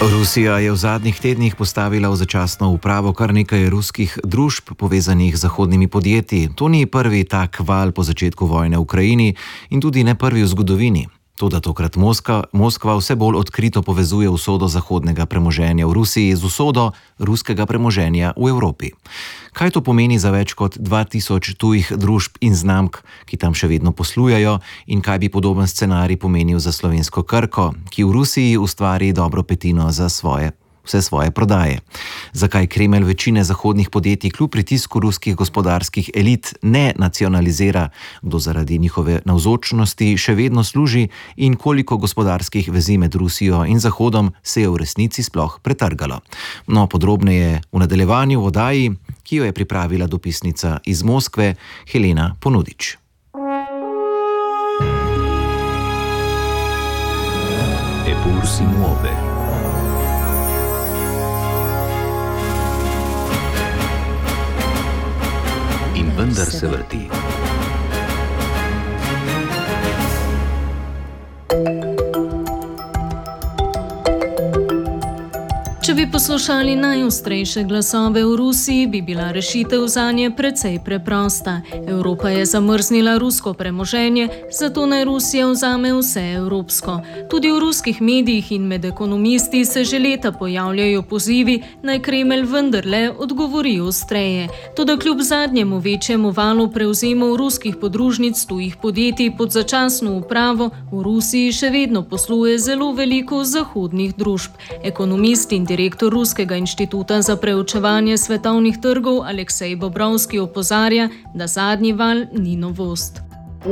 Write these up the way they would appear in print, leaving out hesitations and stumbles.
Rusija je v zadnjih tednih postavila v začasno upravo kar nekaj ruskih družb povezanih z zahodnimi podjetji. To ni prvi tak val po začetku vojne v Ukrajini in tudi ne prvi v zgodovini. Toda tokrat Moskva vse bolj odkrito povezuje usodo zahodnega premoženja v Rusiji z usodo ruskega premoženja v Evropi. Kaj to pomeni za več kot 2000 tujih družb in znamk, ki tam še vedno poslujejo, in kaj bi podoben scenarij pomenil za slovensko Krko, ki v Rusiji ustvari dobro petino za vse svoje prodaje? Zakaj Kremelj večine zahodnih podjetij kljub pritisku ruskih gospodarskih elit ne nacionalizira, kdo zaradi njihove navzočnosti še vedno služi in koliko gospodarskih vezi med Rusijo in Zahodom se je v resnici sploh pretrgalo? No, podrobneje v nadaljevanju v oddaji, ki jo je pripravila dopisnica iz Moskve Helena Ponudič. Eppur si muove. In vendar se vrti. Če bi poslušali najostrejše glasove v Rusiji, bi bila rešitev zanje precej preprosta. Evropa je zamrznila rusko premoženje, zato naj Rusija vzame vse evropsko. Tudi v ruskih medijih in med ekonomisti se že leta pojavljajo pozivi, naj Kremelj vendarle odgovori ostreje. Toda kljub zadnjemu večjemu valu prevzemov ruskih podružnic tujih podjetij pod začasno upravo, v Rusiji še vedno posluje zelo veliko zahodnih družb. Ekonomist in direktor Ruskega inštituta za preučevanje svetovnih trgov Aleksej Bobrovski opozarja, da zadnji val ni novost.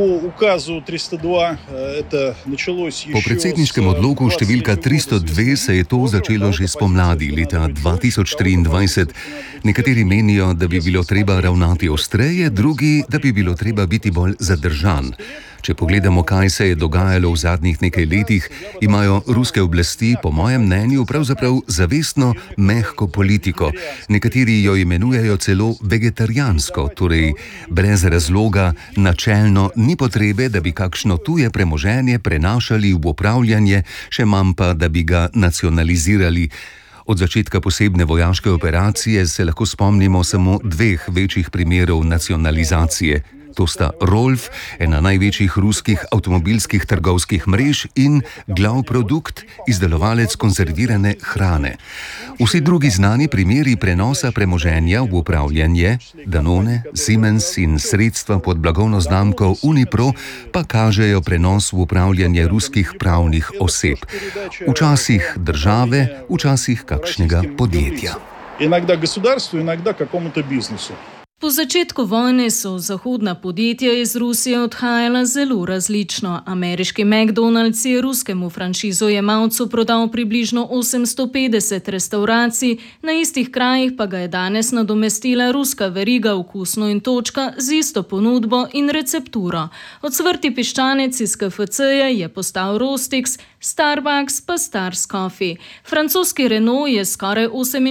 Po predsedniškem odloku številka 302 se je to začelo že spomladi leta 2023. Nekateri menijo, da bi bilo treba ravnati ostreje, drugi, da bi bilo treba biti bolj zadržan. Če pogledamo, kaj se je dogajalo v zadnjih nekaj letih, imajo ruske oblasti, po mojem mnenju, pravzaprav zavestno mehko politiko. Nekateri jo imenujejo celo vegetarijansko, torej brez razloga, načelno ni potrebe, da bi kakšno tuje premoženje prenašali v upravljanje, še manj pa, da bi ga nacionalizirali. Od začetka posebne vojaške operacije se lahko spomnimo samo dveh večjih primerov nacionalizacije. To sta Rolf, ena največjih ruskih avtomobilskih trgovskih mrež, in Glavprodukt, izdelovalec konzervirane hrane. Vsi drugi znani primeri prenosa premoženja v upravljanje, Danone, Siemens in sredstva pod blagovno znamko Unipro, pa kažejo prenos v upravljanje ruskih pravnih oseb. Včasih države, včasih kakšnega podjetja. Inogda государству, inogda какому-то biznisu. Po začetku vojne so zahodna podjetja iz Rusije odhajala zelo različno. Ameriški McDonald's je ruskemu franšizojemalcu prodal približno 850 restavracij, na istih krajih pa ga je danes nadomestila ruska veriga Okusno in točka z isto ponudbo in recepturo. Odsvrti piščanec iz KFC-ja je postal Rostix, Starbucks pa Stars Coffee. Francoski Renault je skoraj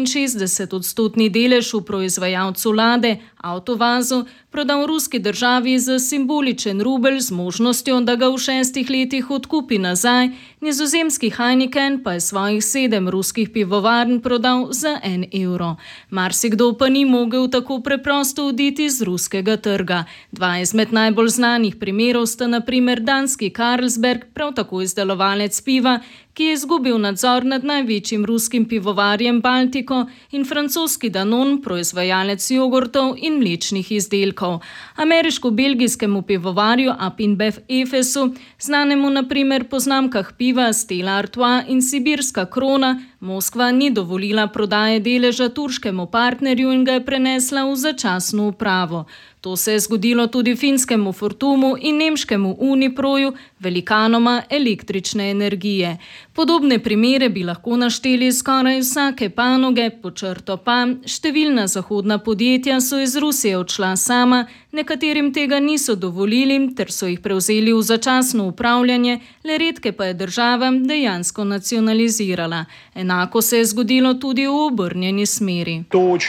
68% delež v proizvajalcu Lade, Avtovazu, prodal ruski državi za simboličen rubelj z možnostjo, da ga v 6 letih odkupi nazaj, nizozemski Heineken pa je svojih 7 ruskih pivovarn prodal za 1 evro. Marsikdo pa ni mogel tako preprosto oditi z ruskega trga. Dva izmed najbolj znanih primerov sta na primer danski Carlsberg, prav tako izdelovalec piva, ki je izgubil nadzor nad največjim ruskim pivovarjem Baltiko, in francoski Danone, proizvajalec jogurtov in mlečnih izdelkov. Ameriško-belgijskemu pivovarju Up & Bev Efesu, znanemu na primer po znamkah piva Stella Artois in Sibirska krona, Moskva ni dovolila prodaje deleža turškemu partnerju in ga je prenesla v začasno upravo. To se je zgodilo tudi finskemu Fortumu in nemškemu Uniproju, velikanoma električne energije. Podobne primere bi lahko našteli skoraj vsake panoge, pod črto pa številna zahodna podjetja so iz Rusije odšla sama, nekaterim tega niso dovolili ter so jih prevzeli v začasno upravljanje, le redke pa je država dejansko nacionalizirala. Enako se je zgodilo tudi v obrnjeni smeri.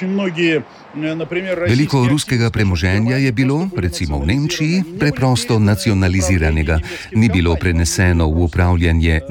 Veliko ruskega premoženja je bilo, recimo v Nemčiji, preprosto nacionaliziranega. Ni bilo preneseno v upravljanje nemškim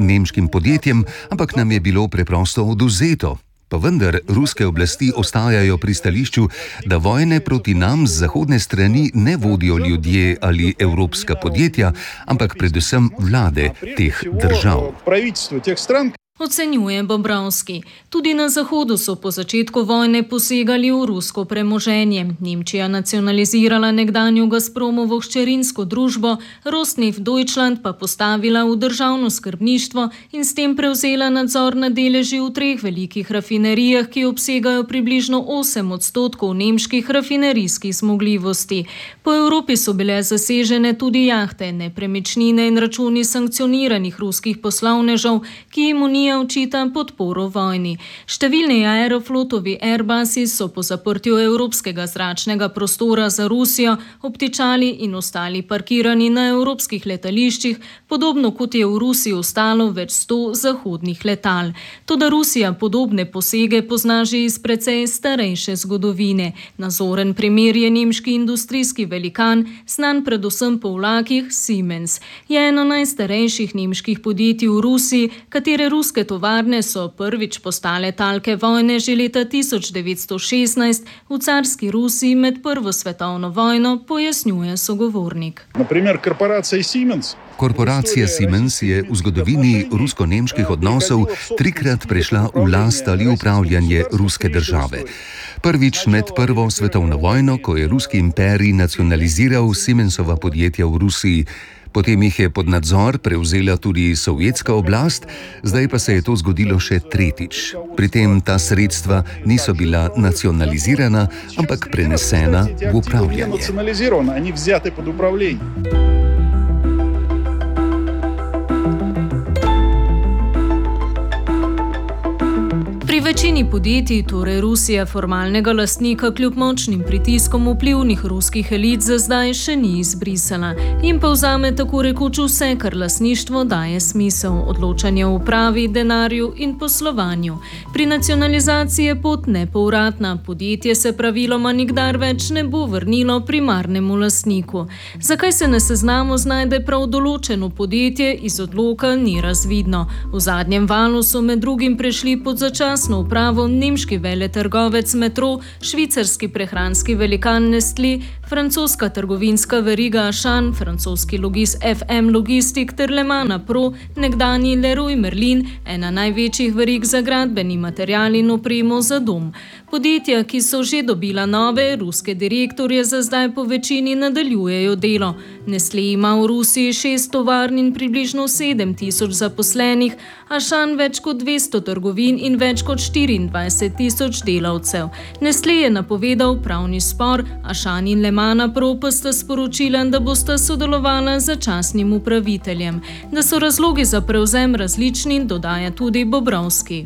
podjetjem, ampak nam je bilo preprosto oduzeto. Pa vendar ruske oblasti ostajajo pri stališču, da vojne proti nam z zahodne strani ne vodijo ljudje ali evropska podjetja, ampak predvsem vlade teh držav. Ocenjuje Bobrovski. Tudi na Zahodu so po začetku vojne posegali v rusko premoženje. Nemčija nacionalizirala nekdanjo Gazpromovo hčerinsko družbo, Rosneft Deutschland pa postavila v državno skrbništvo in s tem prevzela nadzor nad deleži v 3 velikih rafinerijah, ki obsegajo približno 8% nemških rafinerijskih zmogljivosti. Po Evropi so bile zasežene tudi jahte, nepremičnine in računi sankcioniranih ruskih poslovnežev, ki jim Unija očita podporo vojni. Številni Aeroflotovi Airbusi so po zaprtju evropskega zračnega prostora za Rusijo obtičali in ostali parkirani na evropskih letališčih, podobno kot je v Rusiji ostalo več 100 zahodnih letal. Toda Rusija podobne posege pozna že iz precej starejše zgodovine. Nazoren primer je nemški industrijski velikan, znan predvsem po vlakih Siemens. Je eno najstarejših nemških podjetij v Rusiji, katere ruske tovarne so prvič postale talke vojne že leta 1916 v carski Rusiji med Prvo svetovno vojno, pojasnjuje sogovornik. Naprimer, korporacija Siemens. Korporacija Siemens je v zgodovini rusko-nemških odnosov 3-krat prešla v last ali upravljanje ruske države. Prvič med Prvo svetovno vojno, ko je ruski imperij nacionaliziral Siemensova podjetja v Rusiji. Potem jih je pod nadzor prevzela tudi sovjetska oblast, zdaj pa se je to zgodilo še 3. Pri tem ta sredstva niso bila nacionalizirana, ampak prenesena v upravljanje. Pri večini podjetij, torej Rusija formalnega lastnika kljub močnim pritiskom vplivnih ruskih elit za zdaj še ni izbrisala in pa vzame tako rekoč vse, kar lastništvo daje smisel, odločanje o upravi, denarju in poslovanju. Pri nacionalizaciji je pot nepovratna, podjetje se praviloma nikdar več ne bo vrnilo primarnemu lastniku. Zakaj se na seznamu znajde prav določeno podjetje, iz odloka ni razvidno. V zadnjem valu so med drugim prešli pod začasno upravo nemški veletrgovec Metro, švicarski prehranski velikan Nestlé, francoska trgovinska veriga Auchan, francoski logist FM Logistik ter Le Mans Pro, nekdanji Leroy Merlin, ena največjih verig za gradbeni material in opremo za dom. Podjetja, ki so že dobila nove ruske direktorje, za zdaj po večini nadaljujejo delo. Nestlé ima v Rusiji 6 tovarn in približno 7.000 zaposlenih, Auchan več kot 200 trgovin in več kot 24.000 delavcev. Nestlé je napovedal pravni spor, Auchan in Le Mans Pro pa sta sporočila, da bosta sodelovala z začasnim upraviteljem. Da so razlogi za prevzem različni, dodaja tudi Bobrovski.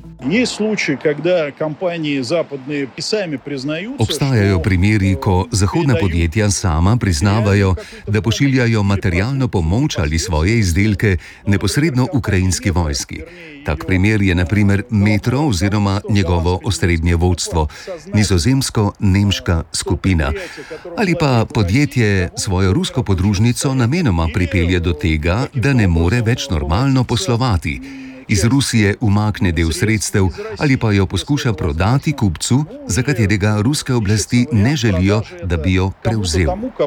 Obstajajo primeri, ko zahodna podjetja sama priznavajo, da pošiljajo materialno pomoč ali svoje izdelke neposredno ukrajinski vojski. Tak primer je na primer Metro oziroma njegovo osrednje vodstvo, nizozemsko-nemška skupina. Ali pa podjetje svojo rusko podružnico namenoma pripelje do tega, da ne more več normalno poslovati. Iz Rusije umakne del sredstev ali pa jo poskuša prodati kupcu, za katerega ruske oblasti ne želijo, da bi jo prevzel.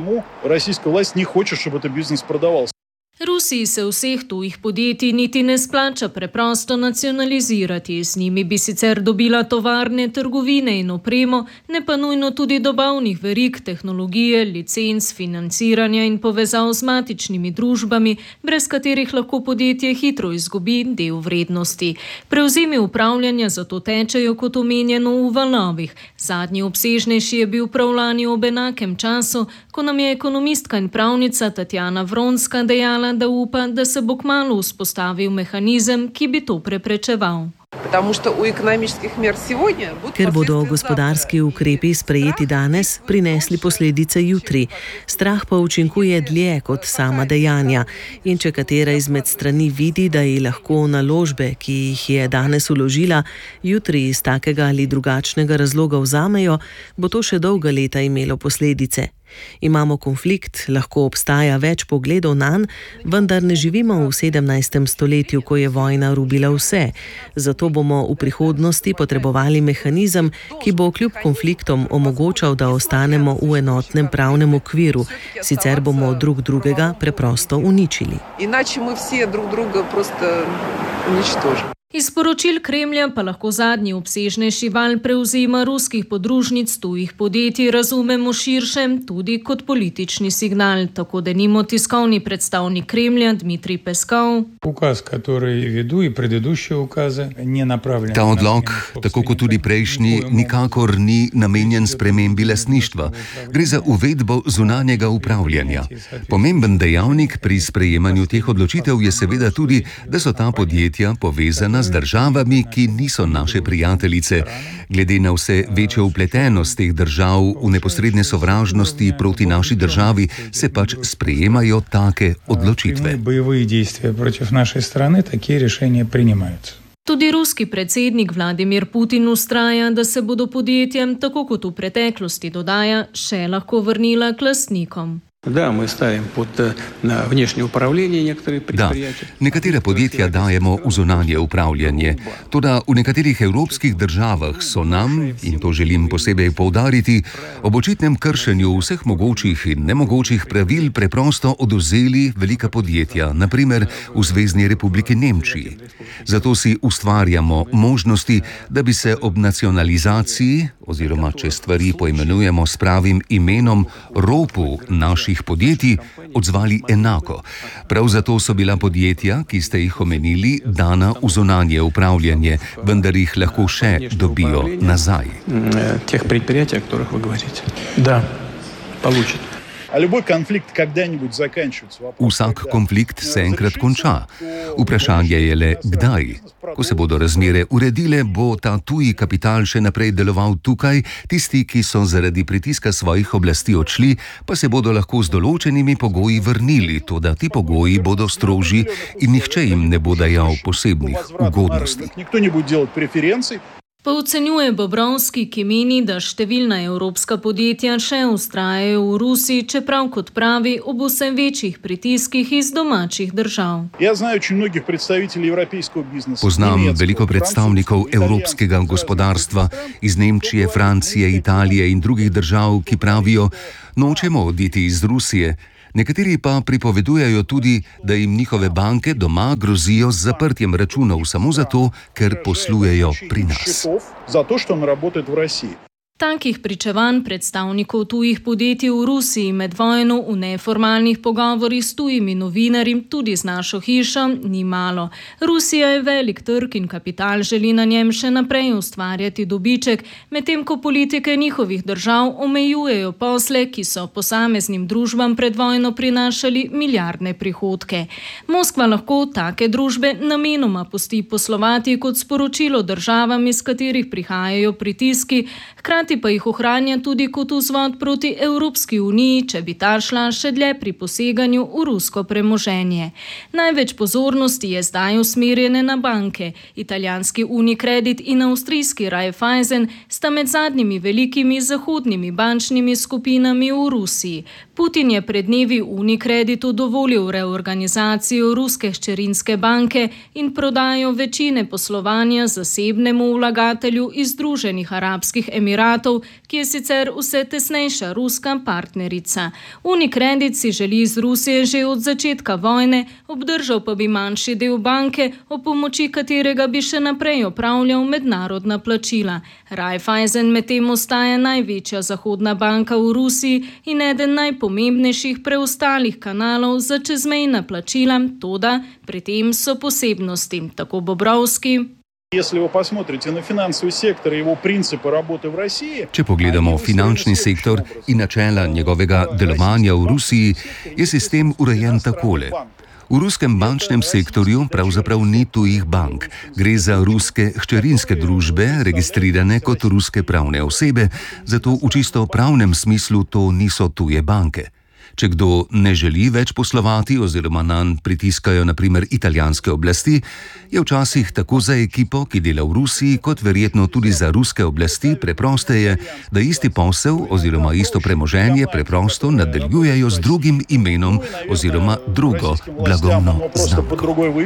Rusiji se vseh tujih podjetij niti ne splača preprosto nacionalizirati. Z njimi bi sicer dobila tovarne, trgovine in opremo, ne pa nujno tudi dobavnih verig, tehnologije, licenc, financiranja in povezav z matičnimi družbami, brez katerih lahko podjetje hitro izgubi del vrednosti. Prevzemi upravljanja zato tečejo kot omenjeno v valovih. Zadnji obsežnejši je bil prav lani ob enakem času, ko nam je ekonomistka in pravnica Tatjana Vronska dejala, da upa, da se bo kmalu vzpostavil mehanizem, ki bi to preprečeval. Ker bodo gospodarski ukrepi sprejeti danes, prinesli posledice jutri. Strah pa učinkuje dlje kot sama dejanja. In če katera izmed strani vidi, da ji lahko naložbe, ki jih je danes vložila, jutri iz takega ali drugačnega razloga vzamejo, bo to še dolga leta imelo posledice. Imamo konflikt, lahko obstaja več pogledov nanj, vendar ne živimo v 17. stoletju, ko je vojna rubila vse. Zato bomo v prihodnosti potrebovali mehanizem, ki bo kljub konfliktom omogočal, da ostanemo v enotnem pravnem okviru, sicer bomo drug drugega preprosto uničili. Inače mi vsi drug druga prosto uničtožimo. Iz poročil Kremlja pa lahko zadnji obsežnejši val prevzema ruskih podružnic tujih podjetij razumemo širše tudi kot politični signal, tako da nimo tiskovni predstavnik Kremlja Dmitrij Peskov. Ta odlok, tako kot tudi prejšnji, nikakor ni namenjen spremembi lastništva. Gre za uvedbo zunanjega upravljanja. Pomemben dejavnik pri sprejemanju teh odločitev je seveda tudi, da so ta podjetja povezana z državami, ki niso naše prijateljice. Glede na vse večjo vpletenost teh držav v neposredne sovražnosti proti naši državi, se pač sprejemajo take odločitve. Tudi ruski predsednik Vladimir Putin vztraja, da se bodo podjetjem, tako kot v preteklosti dodaja, še lahko vrnila k lastnikom. Da, nekatera podjetja dajemo v zunanje upravljanje. Toda v nekaterih evropskih državah so nam, in to želim posebej poudariti, ob očitnem kršenju vseh mogočih in nemogočih pravil preprosto odvzeli velika podjetja, na primer v Zvezni republiki Nemčiji. Zato si ustvarjamo možnosti, da bi se ob nacionalizaciji, oziroma če stvari poimenujemo s pravim imenom, ropu naših podjetij, odzvali enako. Prav zato so bila podjetja, ki ste jih omenili, dana v zunanje upravljanje, vendar jih lahko še dobijo nazaj. Teh predprijatij, o katerih vi govorite. Da, получат. Vsak konflikt se enkrat konča. Vprašanje je le, kdaj. Ko se bodo razmere uredile, bo ta tuji kapital še naprej deloval tukaj, tisti, ki so zaradi pritiska svojih oblasti odšli, pa se bodo lahko z določenimi pogoji vrnili, toda ti pogoji bodo strožji in nihče jim ne bo dajal posebnih ugodnosti. Pa ocenjuje Bobrovski, ki meni, da številna evropska podjetja še vztrajajo v Rusiji, čeprav kot pravi, ob vse večjih pritiskih iz domačih držav. Poznam veliko predstavnikov evropskega gospodarstva iz Nemčije, Francije, Italije in drugih držav, ki pravijo, nočemo oditi iz Rusije. Nekateri pa pripovedujejo tudi, da jim njihove banke doma grozijo z zaprtjem računov samo zato, ker poslujejo pri nas. Takih pričevanj predstavnikov tujih podjetij v Rusiji med vojno v neformalnih pogovorih s tujimi novinarji, tudi z našo hišo, ni malo. Rusija je velik trg in kapital želi na njem še naprej ustvarjati dobiček, medtem ko politike njihovih držav omejujejo posle, ki so posameznim družbam pred vojno prinašali milijardne prihodke. Moskva lahko take družbe namenoma pusti poslovati kot sporočilo državam, iz katerih prihajajo pritiski, hkrati pa jih ohranja tudi kot vzvod proti Evropski uniji, če bi ta šla še dlje pri poseganju v rusko premoženje. Največ pozornosti je zdaj usmerjene na banke. Italijanski Unicredit in avstrijski Raiffeisen sta med zadnjimi velikimi zahodnimi bančnimi skupinami v Rusiji. Putin je pred dnevi Unicreditu dovolil reorganizacijo ruske hčerinske banke in prodajo večine poslovanja zasebnemu vlagatelju iz Združenih arabskih emiratov, ki je sicer vse tesnejša ruska partnerica. Unicredit si želi iz Rusije že od začetka vojne, obdržal pa bi manjši del banke, o pomoči katerega bi še naprej opravljal mednarodna plačila. Raiffeisen medtem ostaja največja zahodna banka v Rusiji in eden najpomembnejših preostalih kanalov za čezmejna plačila, toda pri tem so posebnosti, tako Bobrovski. Če pogledamo finančni sektor in načela njegovega delovanja v Rusiji, je sistem urejen takole. V ruskem bančnem sektorju pravzaprav ni tujih bank. Gre za ruske hčerinske družbe, registrirane kot ruske pravne osebe, zato v čisto pravnem smislu to niso tuje banke. Če kdo ne želi več poslovati oziroma nanj pritiskajo naprimer italijanske oblasti, je včasih tako za ekipo, ki dela v Rusiji, kot verjetno tudi za ruske oblasti preprosteje, da isti posel oziroma isto premoženje preprosto nadaljujejo z drugim imenom oziroma drugo blagovno znamko.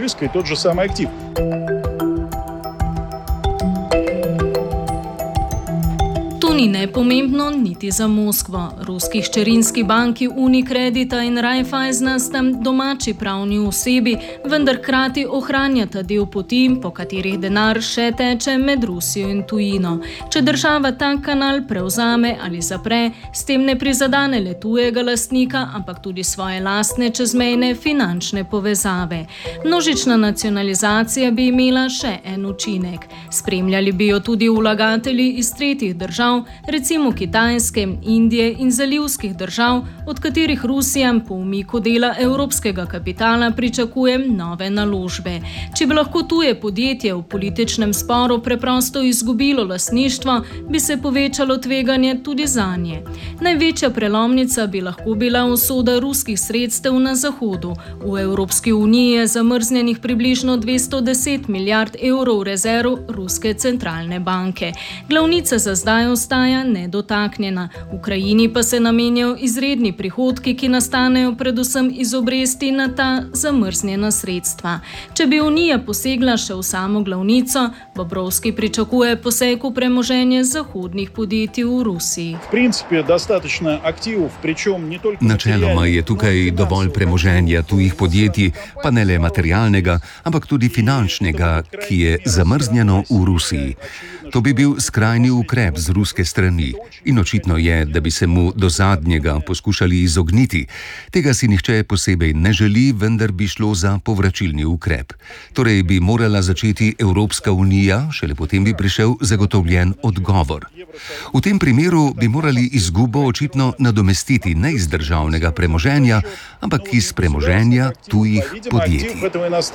Ni nepomembno niti za Moskvo. Ruski hčerinski banki Unicredita in Raiffeisena sta domači pravni osebi, vendar hkrati ohranjata del poti, po katerih denar še teče med Rusijo in tujino. Če država tak kanal prevzame ali zapre, s tem ne prizadane le tujega lastnika, ampak tudi svoje lastne čezmejne finančne povezave. Množična nacionalizacija bi imela še en učinek. Spremljali bi jo tudi vlagatelji iz tretjih držav, recimo Kitajske, Indije in zalivskih držav, od katerih Rusija po umiku dela evropskega kapitala pričakuje nove naložbe. Če bi lahko tuje podjetje v političnem sporu preprosto izgubilo lastništvo, bi se povečalo tveganje tudi zanje. Največja prelomnica bi lahko bila usoda ruskih sredstev na Zahodu. V Evropski uniji je zamrznjenih približno 210 milijard evrov rezerv Ruske centralne banke. Glavnica za zdaj ostaja nedotaknjena. Ukrajini pa se namenjajo izredni prihodki, ki nastanejo predvsem iz obresti na ta zamrznjena sredstva. Če bi Unija posegla še v samo glavnico, Bobrovski pričakuje poseg v premoženje zahodnih podjetij v Rusiji. Načeloma je tukaj dovolj premoženja tujih podjetij, pa ne le materialnega, ampak tudi finančnega, ki je zamrznjeno v Rusiji. To bi bil skrajni ukrep z ruske strani in očitno je, da bi se mu do zadnjega poskušali izogniti. Tega si nihče posebej ne želi, vendar bi šlo za povračilni ukrep. Torej bi morala začeti Evropska unija, šele potem bi prišel zagotovljen odgovor. V tem primeru bi morali izgubo očitno nadomestiti ne iz državnega premoženja, ampak iz premoženja tujih podjetij.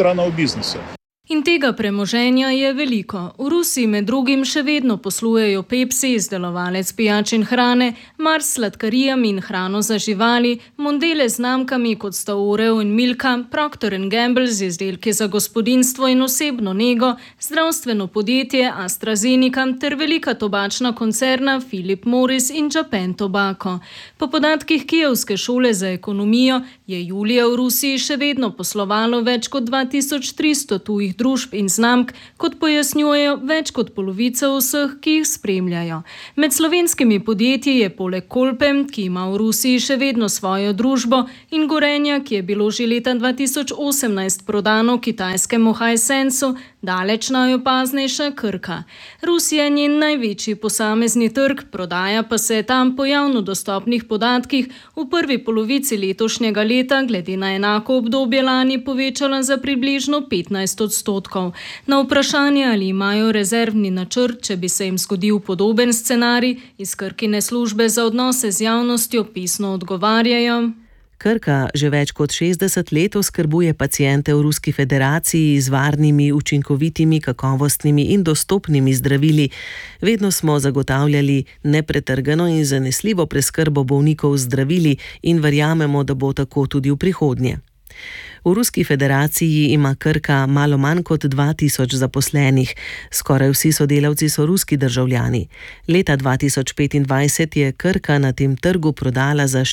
In tega premoženja je veliko. V Rusiji med drugim še vedno poslujejo Pepsi, izdelovalec pijač in hrane, Mars s sladkarijami in hrano za živali, Mondele z znamkami kot sta Oreo in Milka, Procter & Gamble z izdelki za gospodinjstvo in osebno nego, zdravstveno podjetje AstraZeneca ter velika tobačna koncerna Philip Morris in Japan Tobacco. Po podatkih Kijevske šole za ekonomijo je julija v Rusiji še vedno poslovalo več kot 2300 tujih družb in znamk, kot pojasnjujejo več kot polovica vseh, ki jih spremljajo. Med slovenskimi podjetji je poleg Kolpe, ki ima v Rusiji še vedno svojo družbo, in Gorenja, ki je bilo že leta 2018 prodano kitajskemu Hisensu, daleč najopaznejša Krka. Rusija je njen največji posamezni trg, prodaja pa se je tam po javno dostopnih podatkih v prvi polovici letošnjega leta glede na enako obdobje lani povečala za približno 15%. Na vprašanje, ali imajo rezervni načrt, če bi se jim zgodil podoben scenarij, iz Krkine službe za odnose z javnostjo pisno odgovarjajo. Krka že več kot 60 let oskrbuje paciente v Ruski federaciji z varnimi, učinkovitimi, kakovostnimi in dostopnimi zdravili. Vedno smo zagotavljali nepretrgano in zanesljivo preskrbo bolnikov z zdravili in verjamemo, da bo tako tudi v prihodnje. V Ruski federaciji ima Krka malo manj kot 2000 zaposlenih. Skoraj vsi sodelavci so ruski državljani. Leta 2025 je Krka na tem trgu prodala za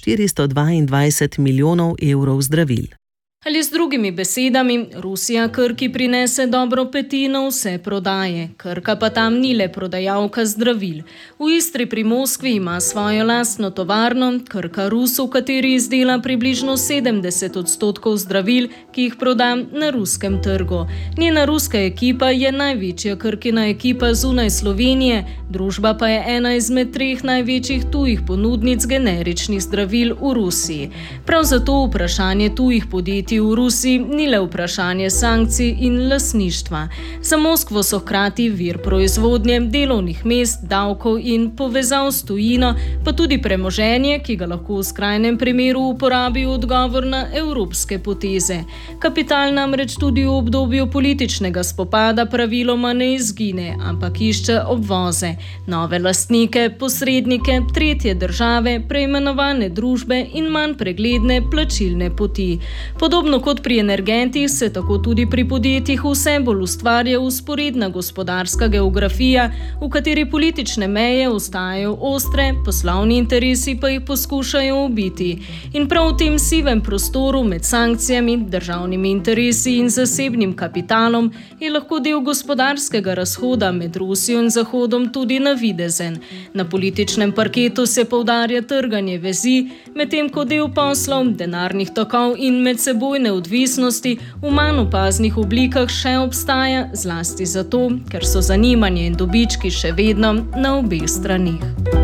422 milijonov evrov zdravil. Ali z drugimi besedami, Rusija Krki prinese dobro petino vse prodaje. Krka pa tam ni le prodajalka zdravil. V Istri pri Moskvi ima svojo lastno tovarno, Krka Rus, v kateri izdela približno 70% zdravil, ki jih proda na ruskem trgu. Njena ruska ekipa je največja Krkina ekipa zunaj Slovenije, družba pa je ena izmed 3 največjih tujih ponudnic generičnih zdravil v Rusiji. Prav zato vprašanje tujih podjetij podjetij v Rusiji ni le vprašanje sankcij in lastništva. Za Moskvo so hkrati vir proizvodnje, delovnih mest, davkov in povezav s tujino, pa tudi premoženje, ki ga lahko v skrajnem primeru uporabi v odgovor na evropske poteze. Kapital namreč tudi v obdobju političnega spopada praviloma ne izgine, ampak išče obvoze, nove lastnike, posrednike, tretje države, preimenovane družbe in manj pregledne plačilne poti. Podobno kot pri energentih se tako tudi pri podjetjih vse bolj ustvarja vzporedna gospodarska geografija, v kateri politične meje ostajajo ostre, poslovni interesi pa jih poskušajo ubiti. In prav v tem sivem prostoru med sankcijami, državnimi interesi in zasebnim kapitalom je lahko del gospodarskega razhoda med Rusijo in Zahodom tudi navidezen. Na političnem parketu se poudarja trganje vezi, medtem ko del poslov, denarnih tokov in medsebojne odvisnosti v manj opaznih oblikah še obstaja, zlasti zato, ker so zanimanje in dobički še vedno na obeh stranih.